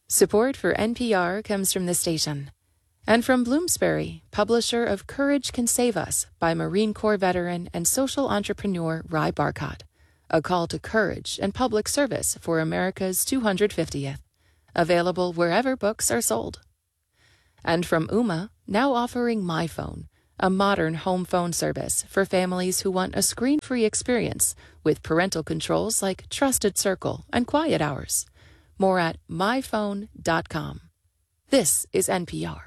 Support for NPR comes from the station and from Bloomsbury, publisher of Courage Can Save Us by Marine Corps veteran and social entrepreneur Ry Barcott, a call to courage and public service for America's 250th, available wherever books are sold. And from Ooma, now offering MyPhone, a modern home phone service for families who want a screen-free experience with parental controls like Trusted Circle and Quiet Hours. More at myphone.com. This is NPR.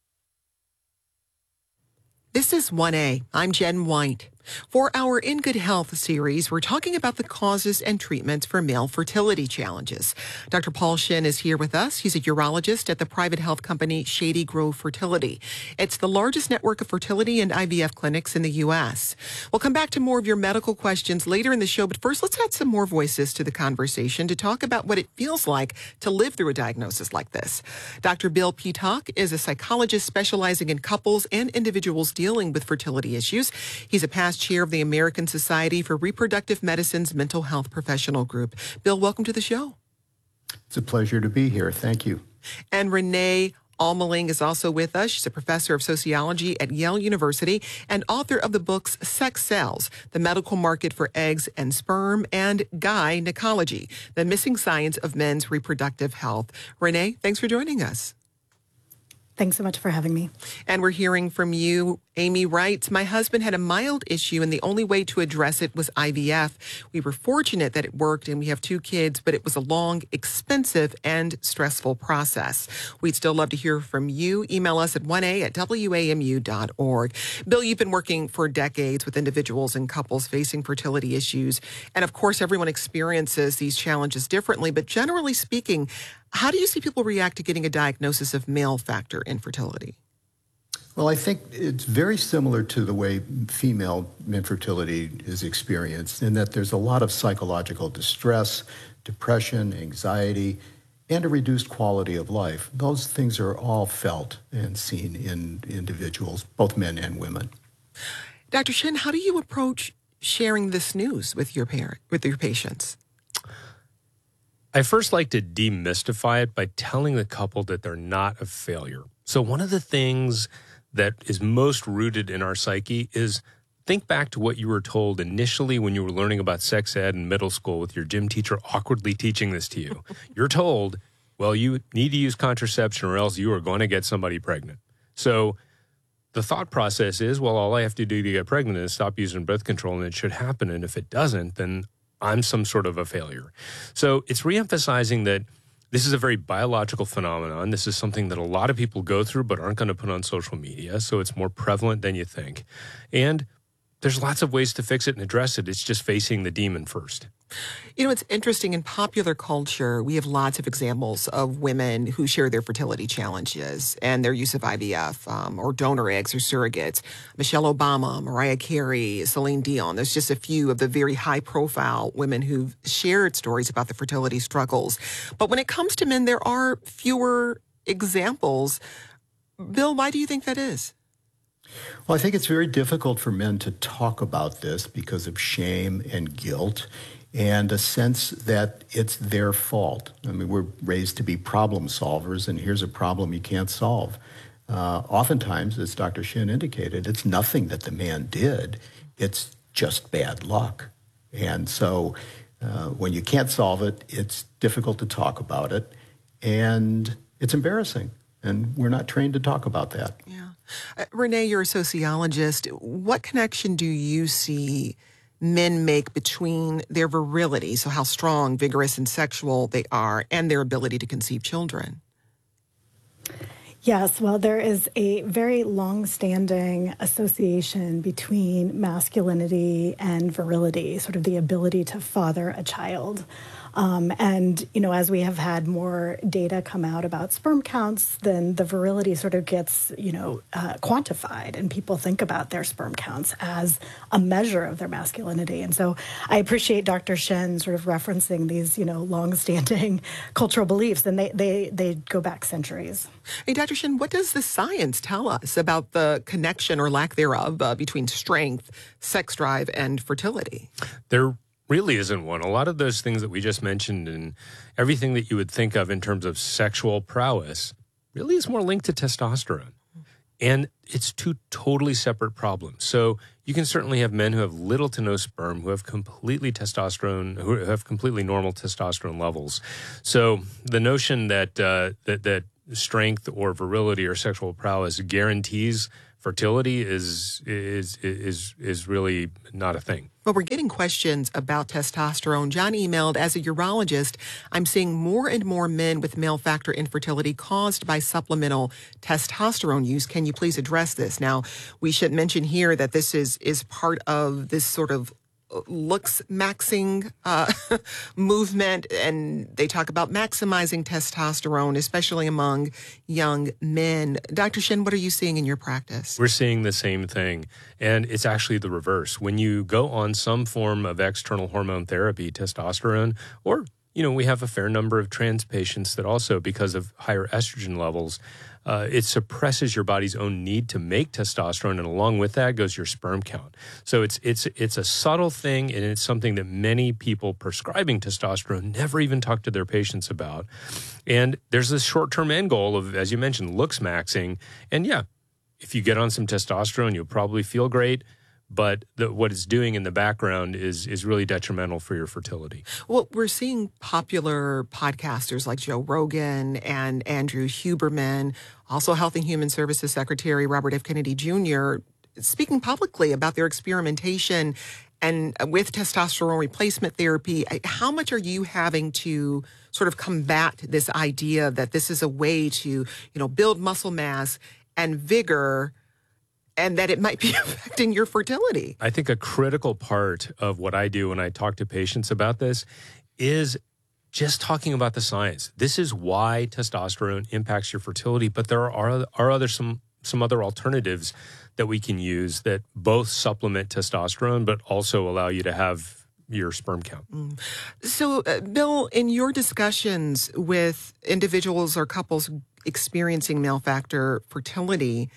This is 1A. I'm Jen White. For our In Good Health series, we're talking about the causes and treatments for male fertility challenges. Dr. Paul Shin is here with us. He's a urologist at the private health company Shady Grove Fertility. It's the largest network of fertility and IVF clinics in the U.S. We'll come back to more of your medical questions later in the show, but first let's add some more voices to the conversation to talk about what it feels like to live through a diagnosis like this. Dr. Bill Peacock is a psychologist specializing in couples and individuals dealing with fertility issues. He's a past chair of the American Society for Reproductive Medicine's Mental Health Professional Group. Bill, welcome to the show. It's a pleasure to be here. Thank you. And Renee Almeling is also with us. She's a professor of sociology at Yale University and author of the books Sex Cells, The Medical Market for Eggs and Sperm, and Gynecology, The Missing Science of Men's Reproductive Health. Renee, thanks for joining us. Thanks so much for having me. And we're hearing from you. Amy writes, my husband had a mild issue and the only way to address it was IVF. We were fortunate that it worked and we have 2 kids, but it was a long, expensive, and stressful process. We'd still love to hear from you. Email us at 1a@wamu.org. Bill, you've been working for decades with individuals and couples facing fertility issues. And of course, everyone experiences these challenges differently. But generally speaking, how do you see people react to getting a diagnosis of male factor infertility? Well, I think it's very similar to the way female infertility is experienced in that there's a lot of psychological distress, depression, anxiety, and a reduced quality of life. Those things are all felt and seen in individuals, both men and women. Dr. Shin, how do you approach sharing this news with your patients? I first like to demystify it by telling the couple that they're not a failure. So one of the things that is most rooted in our psyche is think back to what you were told initially when you were learning about sex ed in middle school with your gym teacher awkwardly teaching this to you. You're told, well, you need to use contraception or else you are going to get somebody pregnant. So the thought process is, well, all I have to do to get pregnant is stop using birth control and it should happen. And if it doesn't, then I'm some sort of a failure. So it's reemphasizing that this is a very biological phenomenon. This is something that a lot of people go through but aren't going to put on social media, so it's more prevalent than you think. And there's lots of ways to fix it and address it. It's just facing the demon first. You know, it's interesting. In popular culture, we have lots of examples of women who share their fertility challenges and their use of IVF or donor eggs or surrogates. Michelle Obama, Mariah Carey, Celine Dion. There's just a few of the very high-profile women who've shared stories about the fertility struggles. But when it comes to men, there are fewer examples. Bill, why do you think that is? Well, I think it's very difficult for men to talk about this because of shame and guilt and a sense that it's their fault. I mean, we're raised to be problem solvers, and here's a problem you can't solve. Oftentimes, as Dr. Shin indicated, it's nothing that the man did. It's just bad luck. And so when you can't solve it, it's difficult to talk about it, and it's embarrassing. And we're not trained to talk about that. Yeah. Renee, you're a sociologist. What connection do you see men make between their virility, so how strong, vigorous, and sexual they are, and their ability to conceive children? Yes, well, there is a very long-standing association between masculinity and virility, sort of the ability to father a child. And, you know, as we have had more data come out about sperm counts, then the virility sort of gets, quantified, and people think about their sperm counts as a measure of their masculinity. And so I appreciate Dr. Shin sort of referencing these, long-standing cultural beliefs, and they go back centuries. Hey, Dr. Shin, what does the science tell us about the connection or lack thereof between strength, sex drive, and fertility? There really isn't one. A lot of those things that we just mentioned and everything that you would think of in terms of sexual prowess really is more linked to testosterone. And it's two totally separate problems. So you can certainly have men who have little to no sperm, who have completely normal testosterone levels. So the notion that that strength or virility or sexual prowess guarantees fertility is really not a thing. Well, we're getting questions about testosterone. John emailed, as a urologist, I'm seeing more and more men with male factor infertility caused by supplemental testosterone use. Can you please address this? Now, we should mention here that this is part of this sort of looks maxing movement, and they talk about maximizing testosterone, especially among young men. Dr. Shin, what are you seeing in your practice? We're seeing the same thing, and it's actually the reverse. When you go on some form of external hormone therapy, testosterone, or we have a fair number of trans patients that also, because of higher estrogen levels, it suppresses your body's own need to make testosterone, and along with that goes your sperm count. So it's a subtle thing, and it's something that many people prescribing testosterone never even talk to their patients about. And there's this short-term end goal of, as you mentioned, looks maxing. And yeah, if you get on some testosterone, you'll probably feel great. But what it's doing in the background is really detrimental for your fertility. Well, we're seeing popular podcasters like Joe Rogan and Andrew Huberman, also Health and Human Services Secretary Robert F. Kennedy Jr., speaking publicly about their experimentation and with testosterone replacement therapy. How much are you having to sort of combat this idea that this is a way to, build muscle mass and vigor, and that it might be affecting your fertility? I think a critical part of what I do when I talk to patients about this is just talking about the science. This is why testosterone impacts your fertility, but there are some other alternatives that we can use that both supplement testosterone but also allow you to have your sperm count. So, Bill, in your discussions with individuals or couples experiencing male factor fertility,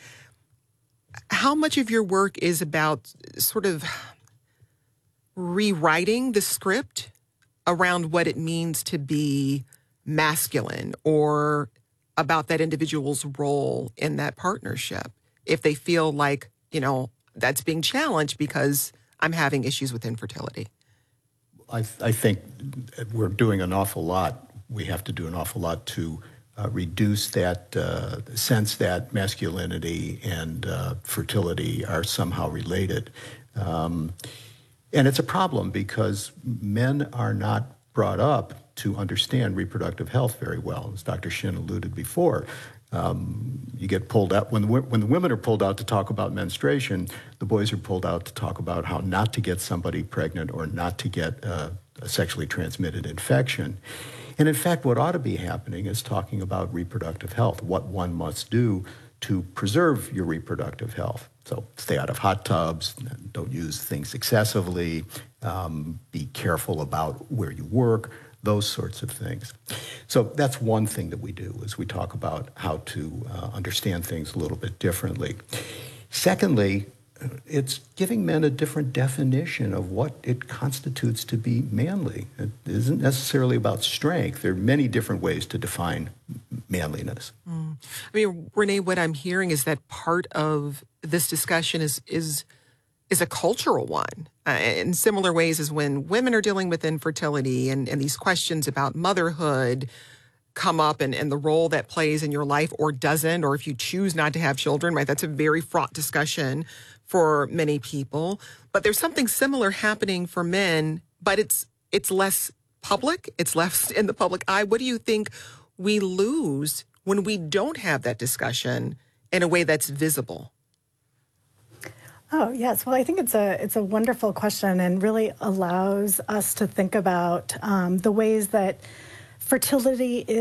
how much of your work is about sort of rewriting the script around what it means to be masculine, or about that individual's role in that partnership if they feel like, that's being challenged because I'm having issues with infertility? I think we're doing an awful lot. We have to do an awful lot to reduce that sense that masculinity and fertility are somehow related. And it's a problem because men are not brought up to understand reproductive health very well. As Dr. Shin alluded before, you get pulled out. When the women are pulled out to talk about menstruation, the boys are pulled out to talk about how not to get somebody pregnant or not to get a sexually transmitted infection. And in fact, what ought to be happening is talking about reproductive health, what one must do to preserve your reproductive health. So stay out of hot tubs, don't use things excessively, be careful about where you work, those sorts of things. So that's one thing that we do, is we talk about how to understand things a little bit differently. Secondly, it's giving men a different definition of what it constitutes to be manly. It isn't necessarily about strength. There are many different ways to define manliness. I mean, Renee, what I'm hearing is that part of this discussion is a cultural one, in similar ways as when women are dealing with infertility and these questions about motherhood come up and the role that plays in your life or doesn't, or if you choose not to have children, right? That's a very fraught discussion for many people. But there's something similar happening for men, but it's less public. It's less in the public eye. What do you think we lose when we don't have that discussion in a way that's visible? Oh, yes. Well, I think it's a wonderful question and really allows us to think about the ways that fertility is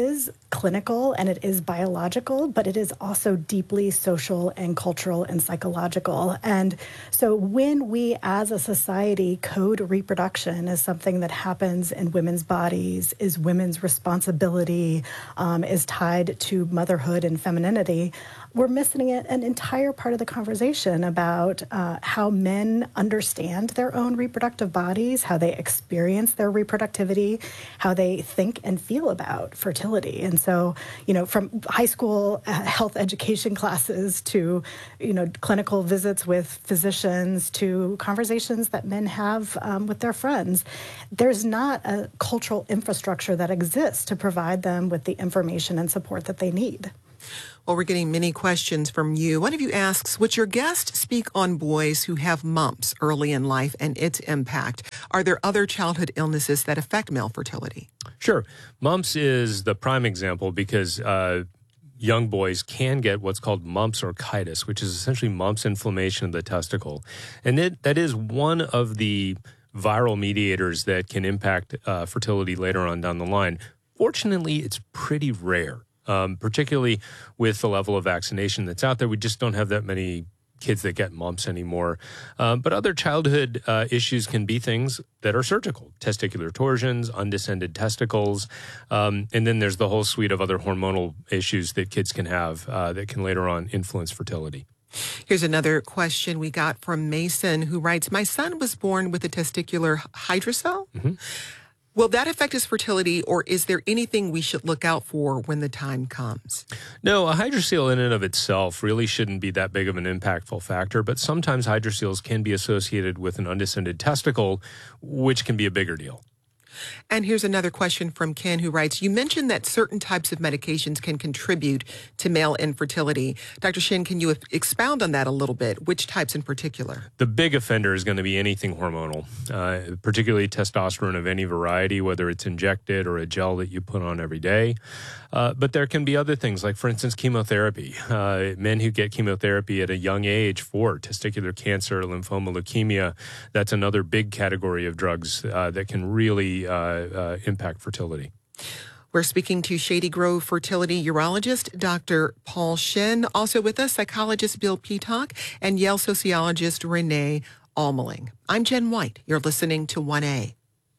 clinical and it is biological, but it is also deeply social and cultural and psychological. And so when we as a society code reproduction as something that happens in women's bodies, is women's responsibility, is tied to motherhood and femininity, we're missing an entire part of the conversation about how men understand their own reproductive bodies, how they experience their reproductivity, how they think and feel about fertility. And so, from high school health education classes to, clinical visits with physicians to conversations that men have with their friends, there's not a cultural infrastructure that exists to provide them with the information and support that they need. Well, we're getting many questions from you. One of you asks, would your guest speak on boys who have mumps early in life and its impact? Are there other childhood illnesses that affect male fertility? Sure. Mumps is the prime example because young boys can get what's called mumps orchitis, which is essentially mumps inflammation of the testicle. And that is one of the viral mediators that can impact fertility later on down the line. Fortunately, it's pretty rare. Particularly with the level of vaccination that's out there. We just don't have that many kids that get mumps anymore. But other childhood issues can be things that are surgical, testicular torsions, undescended testicles. And then there's the whole suite of other hormonal issues that kids can have that can later on influence fertility. Here's another question we got from Mason, who writes, my son was born with a testicular hydrocele. Mm-hmm. Will that affect his fertility, or is there anything we should look out for when the time comes? No, a hydrocele in and of itself really shouldn't be that big of an impactful factor, but sometimes hydroceles can be associated with an undescended testicle, which can be a bigger deal. And here's another question from Ken, who writes, you mentioned that certain types of medications can contribute to male infertility. Dr. Shin, can you expound on that a little bit? Which types in particular? The big offender is going to be anything hormonal, particularly testosterone of any variety, whether it's injected or a gel that you put on every day. But there can be other things, like, for instance, chemotherapy. Men who get chemotherapy at a young age for testicular cancer, lymphoma, leukemia, that's another big category of drugs that can really impact fertility. We're speaking to Shady Grove fertility urologist, Dr. Paul Shin. Also with us, psychologist Bill Peacock and Yale sociologist Renee Almeling. I'm Jen White. You're listening to 1A.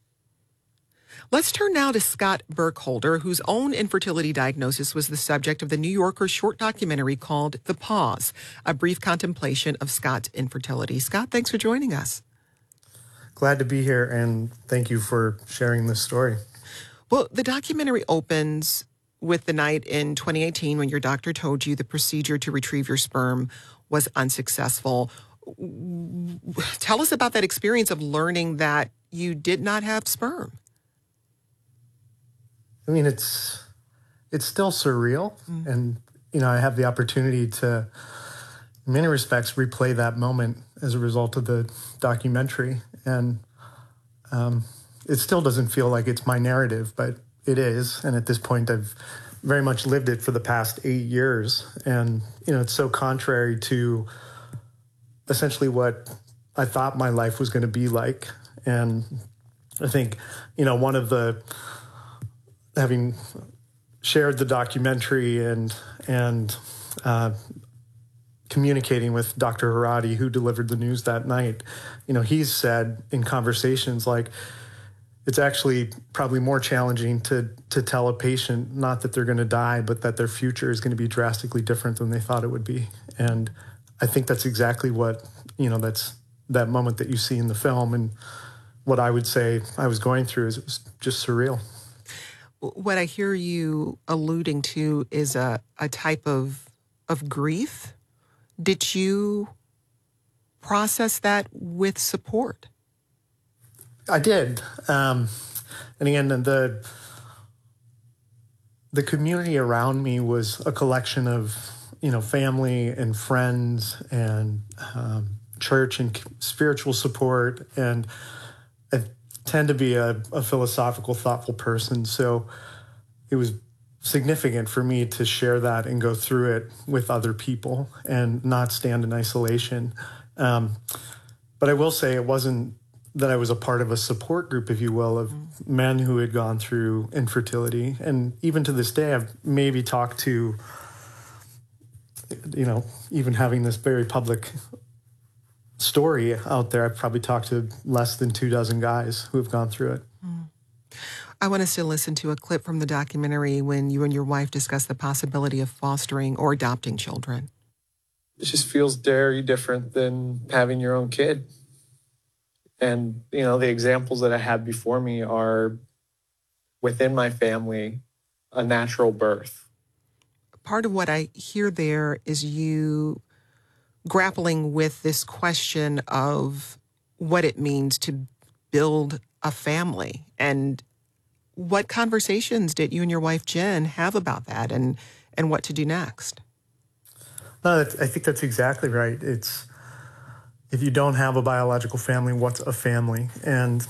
Let's turn now to Scott Burkholder, whose own infertility diagnosis was the subject of the New Yorker short documentary called The Pause, a brief contemplation of Scott's infertility. Scott, thanks for joining us. Glad to be here, and thank you for sharing this story. Well, the documentary opens with the night in 2018 when your doctor told you the procedure to retrieve your sperm was unsuccessful. Tell us about that experience of learning that you did not have sperm. I mean, it's still surreal, and I have the opportunity to, in many respects, replay that moment as a result of the documentary, and it still doesn't feel like it's my narrative, but it is, and at this point, I've very much lived it for the past 8 years, and it's so contrary to essentially what I thought my life was going to be like, and I think one of the having shared the documentary and communicating with Dr. Harady, who delivered the news that night, he's said in conversations like, it's actually probably more challenging to tell a patient not that they're going to die, but that their future is going to be drastically different than they thought it would be. And I think that's exactly what, that's that moment that you see in the film. And what I would say I was going through is it was just surreal. What I hear you alluding to is a type of grief. Did you process that with support? I did. And again, the community around me was a collection of, family and friends and church and spiritual support. And I tend to be a philosophical, thoughtful person. So it was significant for me to share that and go through it with other people and not stand in isolation. But I will say it wasn't that I was a part of a support group, if you will, of men who had gone through infertility. And even to this day, I've maybe talked to, even having this very public story out there, I've probably talked to less than 24 guys who have gone through it. I want us to listen to a clip from the documentary when you and your wife discuss the possibility of fostering or adopting children. It just feels very different than having your own kid. And, the examples that I had before me are within my family, a natural birth. Part of what I hear there is you grappling with this question of what it means to build a family. And what conversations did you and your wife, Jen, have about that and what to do next? No, I think that's exactly right. It's, if you don't have a biological family, what's a family? And